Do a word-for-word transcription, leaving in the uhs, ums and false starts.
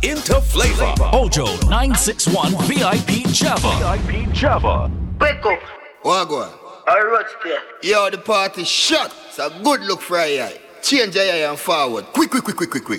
into flavor. Ojo nine six one V I P Java. V I P Java. Wake up. Wagwan. I wrote there. Yo, the party shut. It's a good look for a eye. Change your eye and forward. Quick, quick, quick, quick, quick, quick.